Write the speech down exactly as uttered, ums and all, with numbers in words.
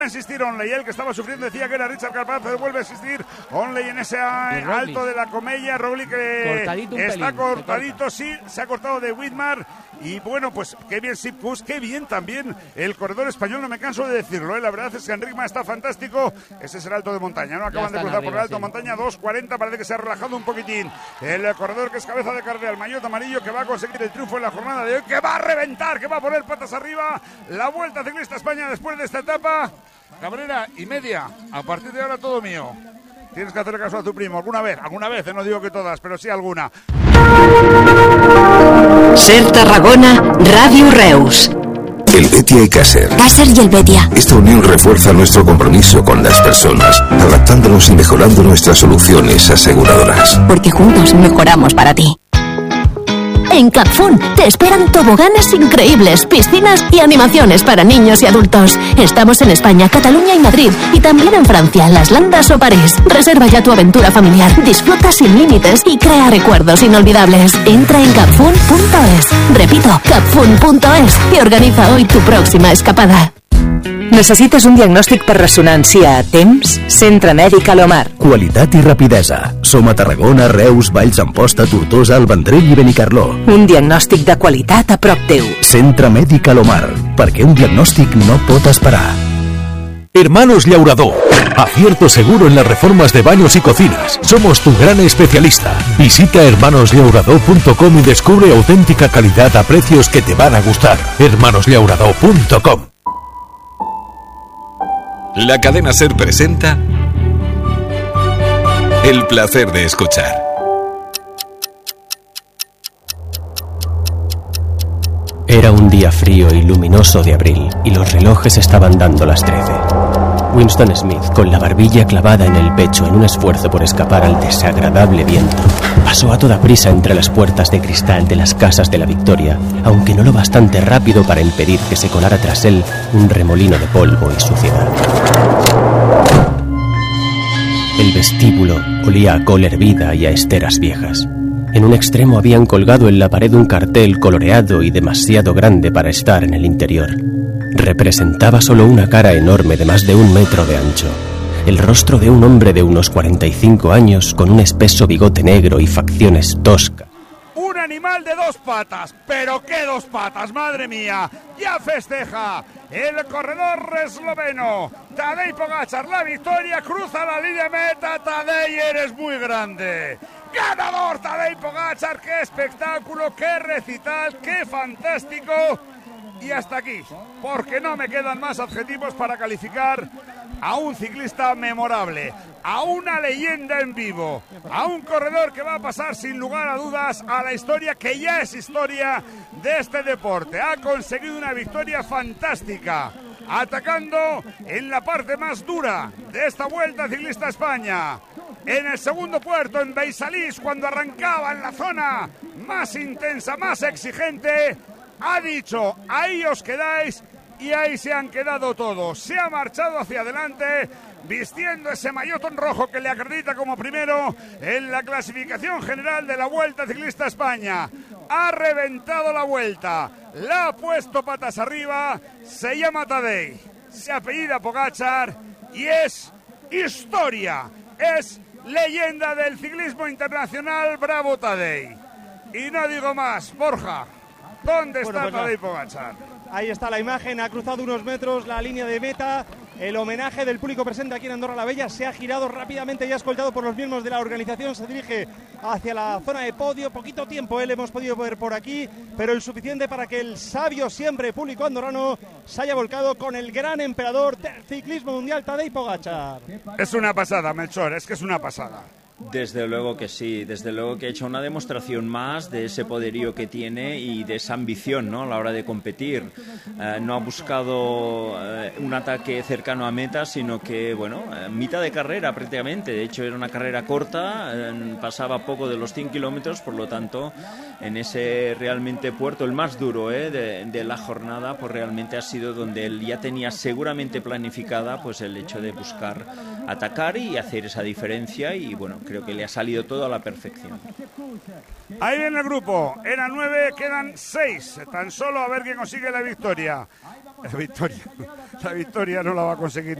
Insistir Onley, el que estaba sufriendo decía que era Richard Carapaz, pero vuelve a insistir Onley en ese alto de la Comella. Roglic que cortadito está pelín, cortadito, sí, se ha cortado de Whitmar. Y bueno, pues qué bien Sipkus, qué bien también el corredor español, no me canso de decirlo, ¿eh? La verdad es que Enricma está fantástico. Ese es el alto de montaña, ¿no? Acaban de cruzar arriba, por el alto de sí. montaña, dos cuarenta, parece que se ha relajado un poquitín. El corredor que es cabeza de carrera, el maillot amarillo, que va a conseguir el triunfo en la jornada de hoy, que va a reventar, que va a poner patas arriba. La Vuelta Ciclista España después de esta etapa. Cabrera y media, a partir de ahora todo mío. Tienes que hacer caso a tu primo, alguna vez, alguna vez, no digo que todas, pero sí alguna. Ser Tarragona, Radio Reus. El Betia y Caser. Caser y el Betia. Esta unión refuerza nuestro compromiso con las personas, adaptándonos y mejorando nuestras soluciones aseguradoras. Porque juntos mejoramos para ti. En Capfun te esperan toboganes increíbles, piscinas y animaciones para niños y adultos. Estamos en España, Cataluña y Madrid, y también en Francia, Las Landas o París. Reserva ya tu aventura familiar, disfruta sin límites y crea recuerdos inolvidables. Entra en capfun punto es. Repito, capfun punto es y organiza hoy tu próxima escapada. Necessites un diagnòstic per ressonància a temps? Centre Mèdic Alomar. Qualitat i rapidesa. Som a Tarragona, Reus, Valls d'Amposta, Tortosa, el Vendrell i Benicarló. Un diagnòstic de qualitat a prop teu. Centre Mèdic Alomar. Perquè un diagnòstic no pot esperar. Hermanos Llaurador. Acierto seguro en las reformas de baños y cocinas. Somos tu gran especialista. Visita hermanos llaurador punto com y descubre auténtica calidad a precios que te van a gustar. hermanos llaurador punto com. La cadena SER presenta El placer de escuchar. Era un día frío y luminoso de abril y los relojes estaban dando las trece. Winston Smith, con la barbilla clavada en el pecho en un esfuerzo por escapar al desagradable viento, pasó a toda prisa entre las puertas de cristal de las casas de la Victoria, aunque no lo bastante rápido para impedir que se colara tras él un remolino de polvo y suciedad. El vestíbulo olía a col hervida y a esteras viejas. En un extremo habían colgado en la pared un cartel coloreado y demasiado grande para estar en el interior. Representaba solo una cara enorme de más de un metro de ancho. El rostro de un hombre de unos cuarenta y cinco años con un espeso bigote negro y facciones toscas. Un animal de dos patas, pero qué dos patas, madre mía. Ya festeja el corredor esloveno Tadej Pogačar la victoria, cruza la línea meta. Tadej, eres muy grande. Ganador Tadej Pogačar, qué espectáculo, qué recital, qué fantástico. Y hasta aquí, porque no me quedan más adjetivos para calificar a un ciclista memorable, a una leyenda en vivo, a un corredor que va a pasar sin lugar a dudas a la historia, que ya es historia de este deporte. Ha conseguido una victoria fantástica, atacando en la parte más dura de esta Vuelta Ciclista a España. En el segundo puerto, en Beisalís, cuando arrancaba en la zona más intensa, más exigente, ha dicho, ahí os quedáis, y ahí se han quedado todos. Se ha marchado hacia adelante, vistiendo ese maillot rojo que le acredita como primero en la clasificación general de la Vuelta Ciclista a España. Ha reventado la Vuelta, la ha puesto patas arriba, se llama Tadej, se apellida Pogačar y es historia, es leyenda del ciclismo internacional. Bravo Tadej. Y no digo más, Borja. ¿Dónde está bueno, pues Tadej Pogačar? Ahí está la imagen, ha cruzado unos metros la línea de meta. El homenaje del público presente aquí en Andorra la Bella se ha girado rápidamente y ha escoltado por los miembros de la organización. Se dirige hacia la zona de podio. Poquito tiempo él hemos podido ver por aquí, pero el suficiente para que el sabio siempre público andorrano se haya volcado con el gran emperador del ciclismo mundial, Tadej Pogačar. Es una pasada, Melchor, es que es una pasada. Desde luego que sí, desde luego que ha hecho una demostración más de ese poderío que tiene y de esa ambición, ¿no?, a la hora de competir. Eh, no ha buscado eh, un ataque cercano a meta, sino que, bueno, eh, mitad de carrera prácticamente. De hecho, era una carrera corta, eh, pasaba poco de los cien kilómetros, por lo tanto, en ese realmente puerto, el más duro eh, de, de la jornada, pues realmente ha sido donde él ya tenía seguramente planificada pues el hecho de buscar atacar y hacer esa diferencia y, bueno, creo que le ha salido todo a la perfección. Ahí viene el grupo, eran nueve, quedan seis, tan solo a ver quién consigue la victoria. La victoria, la victoria no la va a conseguir